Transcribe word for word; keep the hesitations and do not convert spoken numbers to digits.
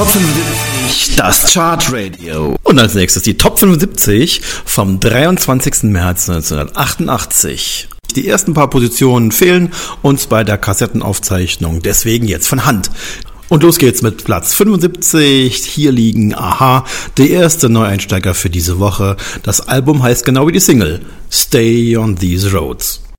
Top fünfundsiebzig, das Chart Radio. Und als nächstes die Top fünfundsiebzig vom dreiundzwanzigsten März neunzehnhundertachtundachtzig. Die ersten paar Positionen fehlen uns bei der Kassettenaufzeichnung, deswegen jetzt von Hand. Und los geht's mit Platz fünfundsiebzig. Hier liegen Aha, der erste Neueinsteiger für diese Woche. Das Album heißt genau wie die Single, Stay on These Roads.